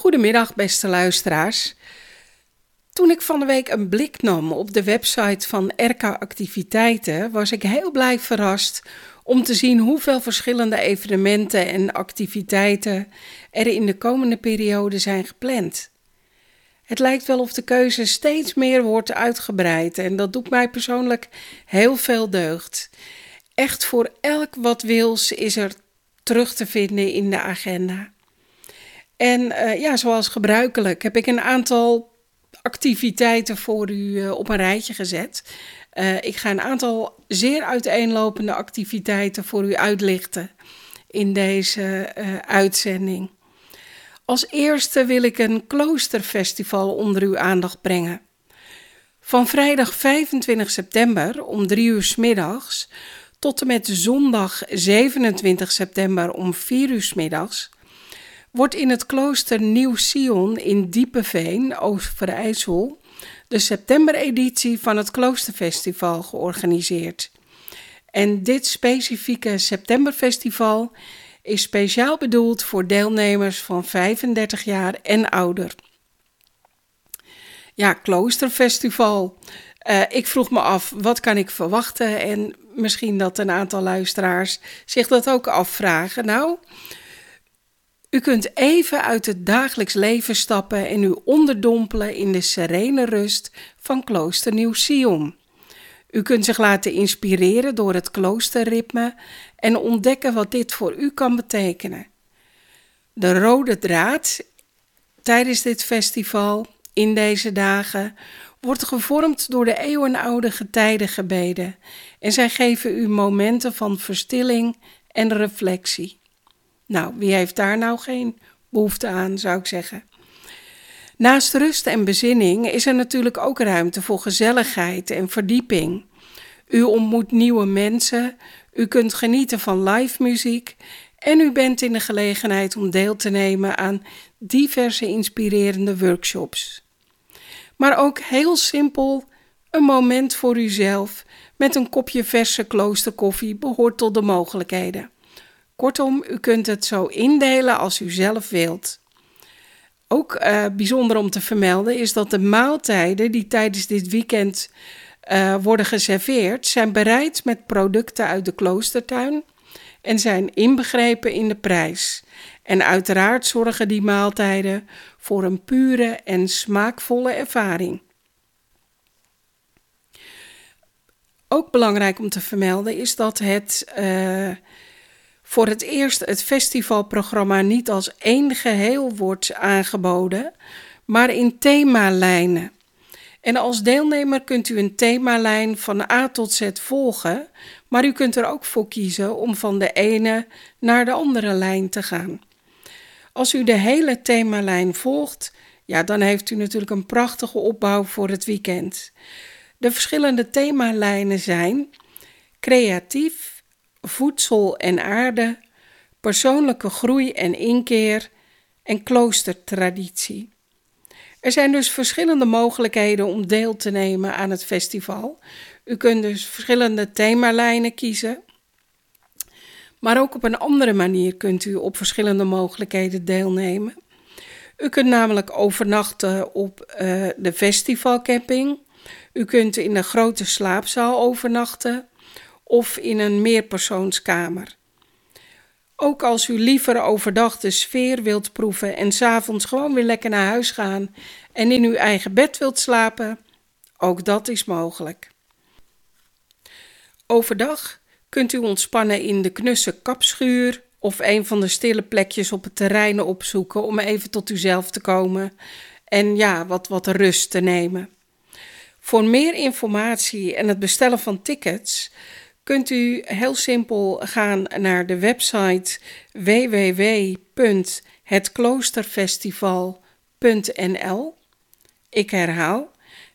Goedemiddag, beste luisteraars. Toen ik van de week een blik nam op de website van RK Activiteiten, was ik heel blij verrast om te zien hoeveel verschillende evenementen en activiteiten er in de komende periode zijn gepland. Het lijkt wel of de keuze steeds meer wordt uitgebreid en dat doet mij persoonlijk heel veel deugd. Echt voor elk wat wils is er terug te vinden in de agenda. En zoals gebruikelijk heb ik een aantal activiteiten voor u op een rijtje gezet. Ik ga een aantal zeer uiteenlopende activiteiten voor u uitlichten in deze uitzending. Als eerste wil ik een kloosterfestival onder uw aandacht brengen. Van vrijdag 25 september om 3 uur 's middags tot en met zondag 27 september om 4 uur 's middags wordt in het klooster Nieuw-Sion in Diepeveen, Overijssel, de septembereditie van het Kloosterfestival georganiseerd. En dit specifieke septemberfestival is speciaal bedoeld voor deelnemers van 35 jaar en ouder. Ja, kloosterfestival. Ik vroeg me af, wat kan ik verwachten? En misschien dat een aantal luisteraars zich dat ook afvragen. Nou, u kunt even uit het dagelijks leven stappen en u onderdompelen in de serene rust van klooster Nieuw-Sion. U kunt zich laten inspireren door het kloosterritme en ontdekken wat dit voor u kan betekenen. De rode draad tijdens dit festival, in deze dagen, wordt gevormd door de eeuwenoude getijdengebeden en zij geven u momenten van verstilling en reflectie. Nou, wie heeft daar nou geen behoefte aan, zou ik zeggen. Naast rust en bezinning is er natuurlijk ook ruimte voor gezelligheid en verdieping. U ontmoet nieuwe mensen, u kunt genieten van live muziek en u bent in de gelegenheid om deel te nemen aan diverse inspirerende workshops. Maar ook heel simpel, een moment voor uzelf met een kopje verse kloosterkoffie behoort tot de mogelijkheden. Kortom, u kunt het zo indelen als u zelf wilt. Ook bijzonder om te vermelden is dat de maaltijden die tijdens dit weekend worden geserveerd, zijn bereid met producten uit de kloostertuin en zijn inbegrepen in de prijs. En uiteraard zorgen die maaltijden voor een pure en smaakvolle ervaring. Ook belangrijk om te vermelden is dat voor het eerst het festivalprogramma niet als één geheel wordt aangeboden, maar in themalijnen. En als deelnemer kunt u een themalijn van A tot Z volgen, maar u kunt er ook voor kiezen om van de ene naar de andere lijn te gaan. Als u de hele themalijn volgt, ja, dan heeft u natuurlijk een prachtige opbouw voor het weekend. De verschillende themalijnen zijn creatief, voedsel en aarde, persoonlijke groei en inkeer en kloostertraditie. Er zijn dus verschillende mogelijkheden om deel te nemen aan het festival. U kunt dus verschillende themalijnen kiezen. Maar ook op een andere manier kunt u op verschillende mogelijkheden deelnemen. U kunt namelijk overnachten op de festivalcamping. U kunt in een grote slaapzaal overnachten of in een meerpersoonskamer. Ook als u liever overdag de sfeer wilt proeven en 's avonds gewoon weer lekker naar huis gaan en in uw eigen bed wilt slapen, ook dat is mogelijk. Overdag kunt u ontspannen in de knusse kapschuur of een van de stille plekjes op het terrein opzoeken om even tot uzelf te komen en wat rust te nemen. Voor meer informatie en het bestellen van tickets kunt u heel simpel gaan naar de website www.hetkloosterfestival.nl. Ik herhaal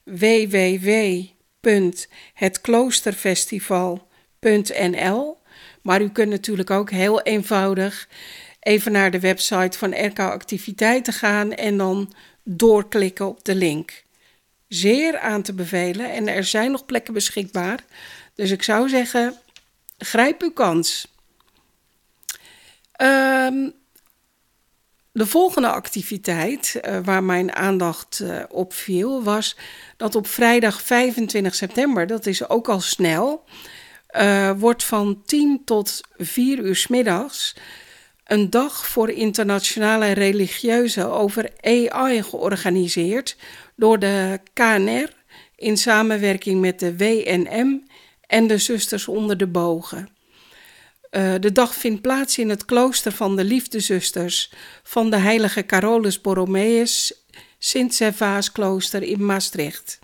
www.hetkloosterfestival.nl. Maar u kunt natuurlijk ook heel eenvoudig even naar de website van RK Activiteiten gaan en dan doorklikken op de link. Zeer aan te bevelen en er zijn nog plekken beschikbaar. Dus ik zou zeggen, grijp uw kans. De volgende activiteit waar mijn aandacht op viel was dat op vrijdag 25 september, dat is ook al snel, wordt van 10 tot 4 uur 's middags een dag voor internationale religieuzen over AI georganiseerd door de KNR in samenwerking met de WNM en de Zusters onder de Bogen. De dag vindt plaats in het klooster van de Liefdezusters van de heilige Carolus Borromeus, Sint-Servaasklooster in Maastricht.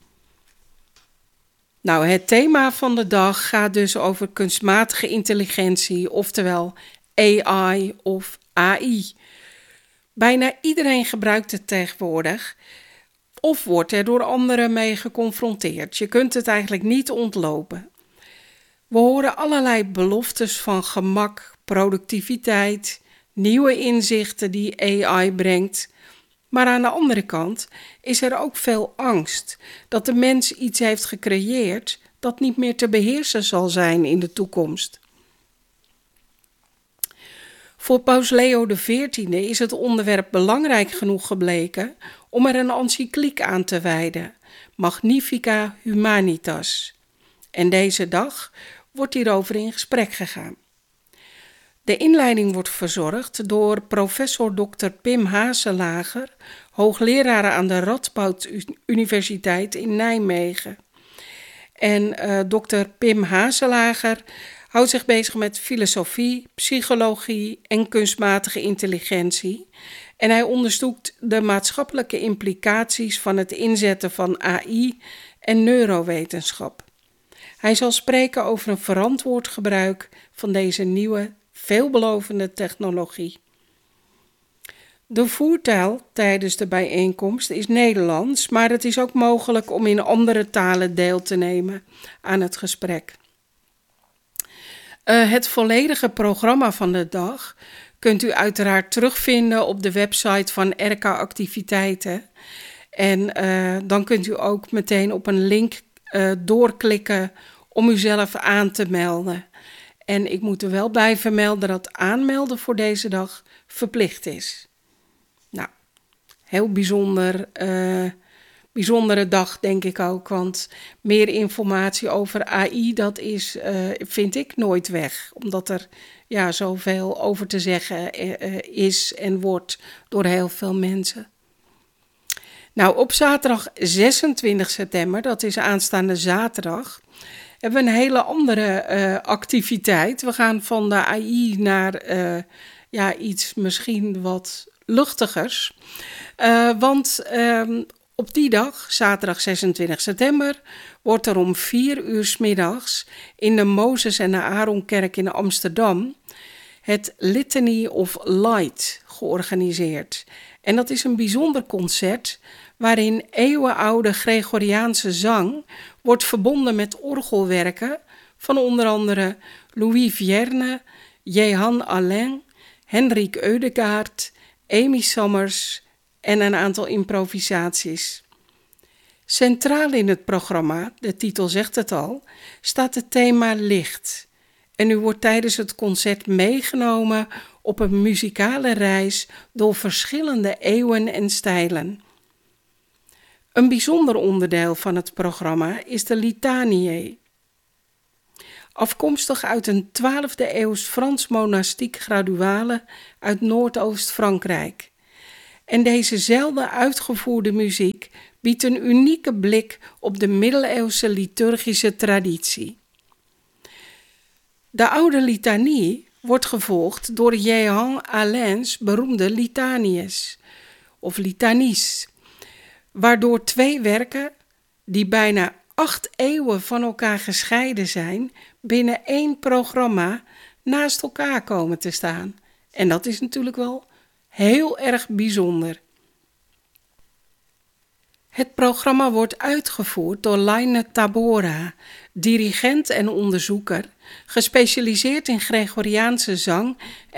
Nou, het thema van de dag gaat dus over kunstmatige intelligentie, oftewel AI of AI. Bijna iedereen gebruikt het tegenwoordig of wordt er door anderen mee geconfronteerd. Je kunt het eigenlijk niet ontlopen. We horen allerlei beloftes van gemak, productiviteit, nieuwe inzichten die AI brengt. Maar aan de andere kant is er ook veel angst dat de mens iets heeft gecreëerd dat niet meer te beheersen zal zijn in de toekomst. Voor Paus Leo XIV is het onderwerp belangrijk genoeg gebleken om er een encycliek aan te wijden, Magnificat Humanitas. En deze dag wordt hierover in gesprek gegaan. De inleiding wordt verzorgd door professor Dr. Pim Hazelager, hoogleraar aan de Radboud Universiteit in Nijmegen. En Dr. Pim Hazelager houdt zich bezig met filosofie, psychologie en kunstmatige intelligentie. En hij onderzoekt de maatschappelijke implicaties van het inzetten van AI en neurowetenschap. Hij zal spreken over een verantwoord gebruik van deze nieuwe, veelbelovende technologie. De voertaal tijdens de bijeenkomst is Nederlands, maar het is ook mogelijk om in andere talen deel te nemen aan het gesprek. Het volledige programma van de dag kunt u uiteraard terugvinden op de website van RK Activiteiten. En dan kunt u ook meteen op een link doorklikken om uzelf aan te melden. En ik moet er wel bij vermelden dat aanmelden voor deze dag verplicht is. Nou, heel bijzondere dag denk ik ook, want meer informatie over AI, dat is, vind ik, nooit weg. Omdat er zoveel over te zeggen is en wordt door heel veel mensen. Nou, op zaterdag 26 september, dat is aanstaande zaterdag, hebben we een hele andere activiteit. We gaan van de AI naar iets misschien wat luchtigers. Want op die dag, zaterdag 26 september, wordt er om 4 uur 's middags in de Mozes en de Aaronkerk in Amsterdam het Litany of Light georganiseerd. En dat is een bijzonder concert waarin eeuwenoude Gregoriaanse zang wordt verbonden met orgelwerken van onder andere Louis Vierne, Jehan Alain, Henrik Eudegaard, Amy Sommers en een aantal improvisaties. Centraal in het programma, de titel zegt het al, staat het thema licht. En u wordt tijdens het concert meegenomen op een muzikale reis door verschillende eeuwen en stijlen. Een bijzonder onderdeel van het programma is de Litanië. Afkomstig uit een 12e eeuws Frans monastiek graduale uit Noordoost-Frankrijk. En deze zelden uitgevoerde muziek biedt een unieke blik op de middeleeuwse liturgische traditie. De oude litanie wordt gevolgd door Jehan Alains beroemde litanies of litanies, waardoor 2 werken die bijna 8 eeuwen van elkaar gescheiden zijn, binnen 1 programma naast elkaar komen te staan. En dat is natuurlijk wel heel erg bijzonder. Het programma wordt uitgevoerd door Laine Tabora, dirigent en onderzoeker, gespecialiseerd in Gregoriaanse zang